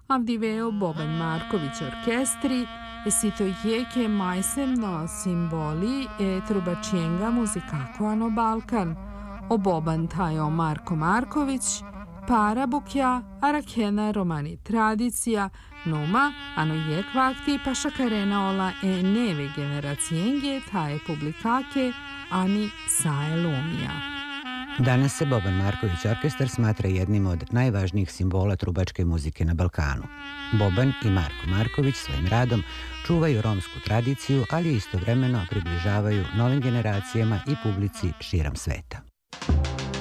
Avdiveo Boban Marković orkestri, esito jeke majsemno simboli e trubačienga muzikako ano Balkan. O Boban tajo Marko Marković, para bukja, arakena romani tradicija, numa, ano jek vakti pa šakarena ola e neve generacijenge taje publikake, ani sae lomija. Danas se Boban Marković orkestar smatra jednim od najvažnijih simbola trubačke muzike na Balkanu. Boban i Marko Marković svojim radom čuvaju romsku tradiciju, ali istovremeno približavaju novim generacijama i publici širom sveta.